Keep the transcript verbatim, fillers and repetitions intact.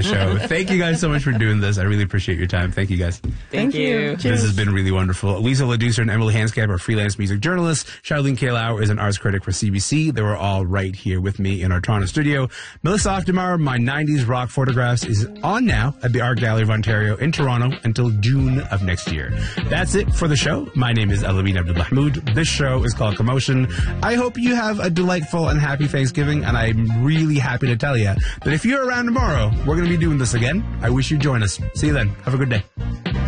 show. Thank you guys so much for doing this. I really appreciate your time. Thank you guys. Thank, Thank you. you. This has been really wonderful. Lisa LaDucer and Emily Hanscap are freelance music journalists. Charlene Kaylau is an arts critic for C B C. They were all right here with me in our Toronto studio. Melissa Oftemar, My nineties Rock Photographs, is on now at the Art Gallery of Ontario in Toronto until June of next year. That's it for the show. My name is Elamine Abdulmahmoud. This show is called Commotion. I hope you have a delightful and happy Thanksgiving, and I'm really happy to tell you that if you're around tomorrow, we're going to be doing this again. I wish you'd join us. See you then. Have a good day.